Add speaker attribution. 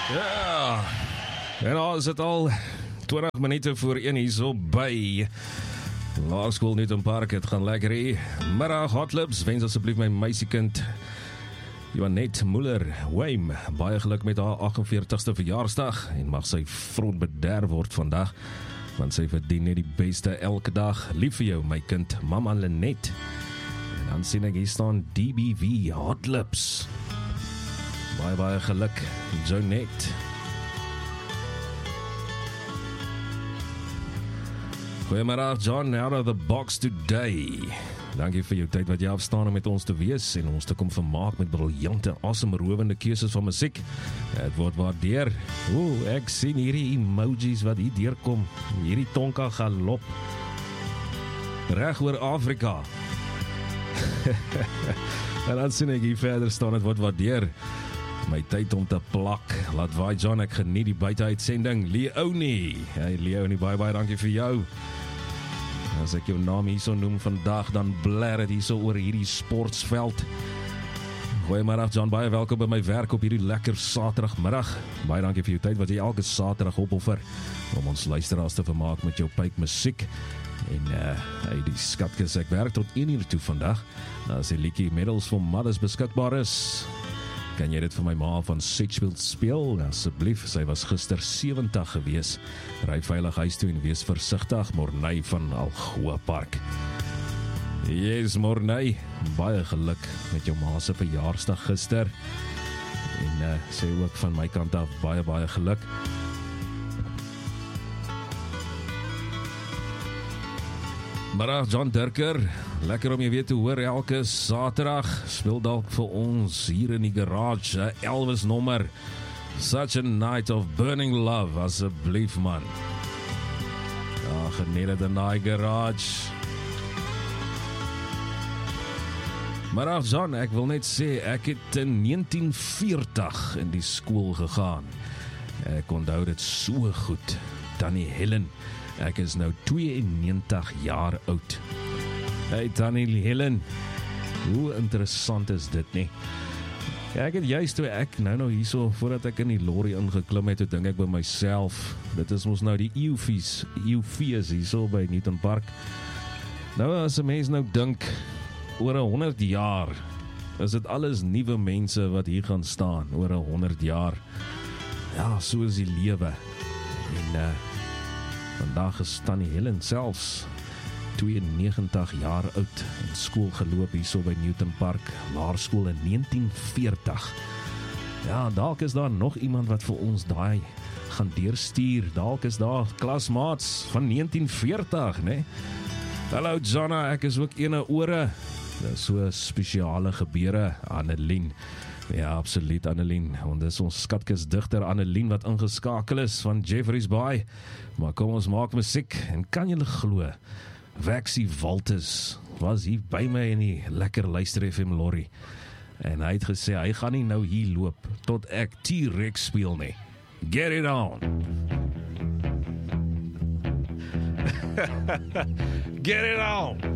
Speaker 1: Ja, en al is het al 20 minuten voor 1 hier so by Laerskool Newton Park. Het gaan lekker hier. Middag Hotlips, wens asseblief my meisiekind Joanette Muller Wym baie geluk met haar 48ste verjaarsdag en mag sy front bederf word vandag, want sy verdien net die beste elke dag. Lief vir jou my kind, Mama Lenet. En dan sien ek hier staan DBV Hotlips. Baie geluk, Jonette. Goeiemiddag John, out of the box today. Dankie vir jou tyd wat jy afstaan om met ons te wees en ons te kom vermaak met briljante, asemrowende keuses van musiek. Het word waardeer. Ek sien hierdie emojis wat hier deurkom. Hierdie tonka galop. Reg oor Afrika. En dan sien ek hier verder staan, het word waardeer. My tyd om te plak. Laat waai John, ek geniet die buiteuitsending. Leonie. Hey Leonie, baie dankie vir jou. As ek jou naam hier so noem vandag, dan blaar het hier so oor hierdie sportsveld. Goeiemiddag John, baie welkom by my werk op hierdie lekker Saterdagmiddag. Baie dankie vir jou tyd wat jy elke Saterdag opoffer om ons luisteraars te vermaak met jou pyp musiek. En die skatkis, ek werk tot 1 uur toe vandag. As die liedjie Medals for Mothers beskikbaar is, kan jy dit vir my ma van Sedgefield speel? Asseblief, sy was gister 70 gewees. Ry veilig huis toe en wees versigtig. Morney van Algoa Park. Yes, Morney, baie geluk met jou ma se verjaarsdag gister. En sê ook van my kant af baie geluk. Middag John Dirker, lekker om jy weer te hoor elke Saterdag. Speel dalk vir ons hier in die garage, Elvis nommer. Such a night of burning love, asseblief man. Ja, geniet het in die garage. Middag John, ek wil net sê, ek het in 1940 in die skool gegaan. Ek onthou dit so goed. Tannie Helen, ek is nou 92 jaar oud. Hey Tannie Helen, hoe interessant is dit nie? Ja, ek het juist toe ek nou hierso, voordat ek in die lorry ingeklim het, toe dink ek by myself, dit is ons nou die eeufees hierso by Newton Park. Nou as 'n mens nou dink, oor 100 jaar, is dit alles nuwe mense wat hier gaan staan, oor 100 jaar. Ja, so is die lewe. En vandag is Tannie Helen selfs 92 jaar oud en skool geloop hierso by Newton Park, laerskool in 1940. Ja, dalk is daar nog iemand wat vir ons daai gaan deurstuur. Dalk is daar klasmaats van 1940, né? Hallo Jonna, ek is ook ene ore. Dit is so spesiale gebeure, Annelien. Ja, absoluut Annelien, want dis ons skatkis digter Annelien wat ingeskakel is van Jeffreys Bay. Maar kom ons maak musiek, en kan julle glo, Waxie Walters was hier by my in die lekker luister FM lorry, en hy het gesê, hy gaan nie nou hier loop, tot ek T-Rex speel nie. Get it on! Get it on!